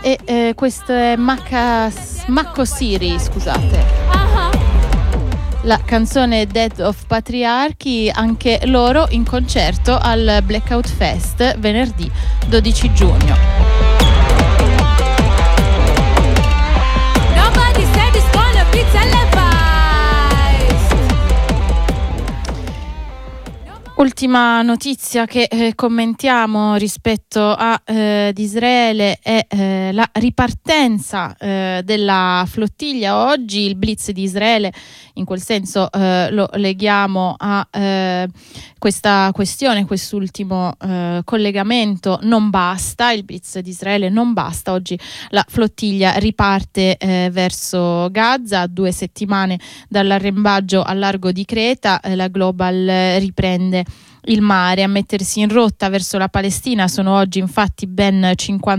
E questo è Macco City, scusate. La canzone Death of Patriarchy, anche loro in concerto al Blackout Fest venerdì 12 giugno. Ultima notizia che commentiamo rispetto ad Israele è la ripartenza della flottiglia. Oggi il blitz di Israele, in quel senso lo leghiamo a questa questione, quest'ultimo collegamento. Non basta, il blitz di Israele non basta. Oggi la flottiglia riparte verso Gaza, 2 settimane dall'arrembaggio al largo di Creta. La Global riprende il mare. A mettersi in rotta verso la Palestina sono oggi infatti ben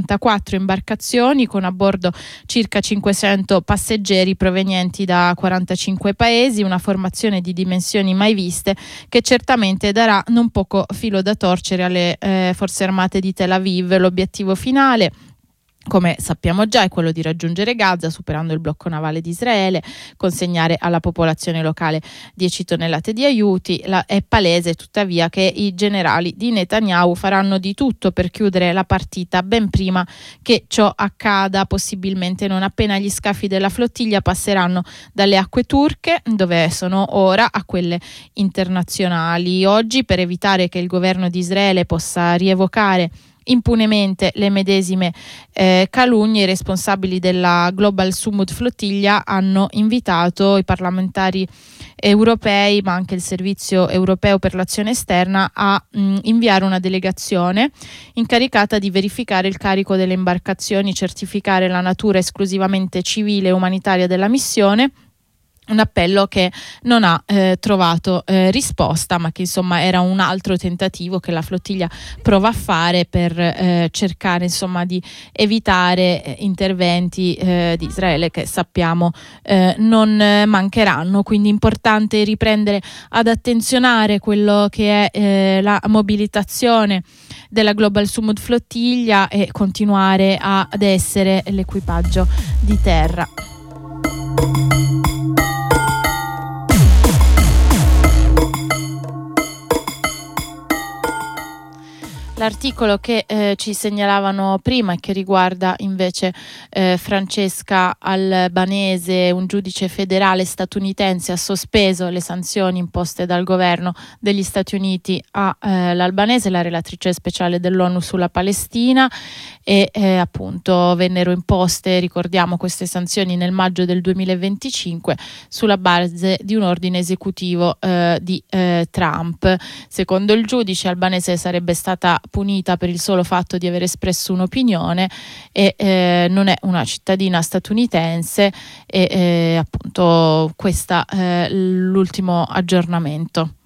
54 imbarcazioni con a bordo circa 500 passeggeri provenienti da 45 paesi, una formazione di dimensioni mai viste che certamente darà non poco filo da torcere alle forze armate di Tel Aviv. L'obiettivo finale, come sappiamo già, è quello di raggiungere Gaza superando il blocco navale di Israele, consegnare alla popolazione locale 10 tonnellate di aiuti. È palese tuttavia che i generali di Netanyahu faranno di tutto per chiudere la partita ben prima che ciò accada, possibilmente non appena gli scafi della flottiglia passeranno dalle acque turche, dove sono ora, a quelle internazionali. Oggi, per evitare che il governo di Israele possa rievocare impunemente le medesime calunnie, i responsabili della Global Summit Flottiglia hanno invitato i parlamentari europei, ma anche il Servizio Europeo per l'Azione Esterna, a inviare una delegazione incaricata di verificare il carico delle imbarcazioni, certificare la natura esclusivamente civile e umanitaria della missione. Un appello che non ha trovato risposta, ma che insomma era un altro tentativo che la flottiglia prova a fare per cercare insomma di evitare interventi di Israele che sappiamo non mancheranno. Quindi importante riprendere ad attenzionare quello che è la mobilitazione della Global Summit Flottiglia e continuare ad essere l'equipaggio di terra. L'articolo che ci segnalavano prima e che riguarda invece Francesca Albanese, un giudice federale statunitense ha sospeso le sanzioni imposte dal governo degli Stati Uniti all'Albanese, la relatrice speciale dell'ONU sulla Palestina, e appunto vennero imposte, ricordiamo, queste sanzioni nel maggio del 2025 sulla base di un ordine esecutivo di Trump. Secondo il giudice, Albanese sarebbe stata punita per il solo fatto di aver espresso un'opinione e non è una cittadina statunitense e appunto questa l'ultimo aggiornamento.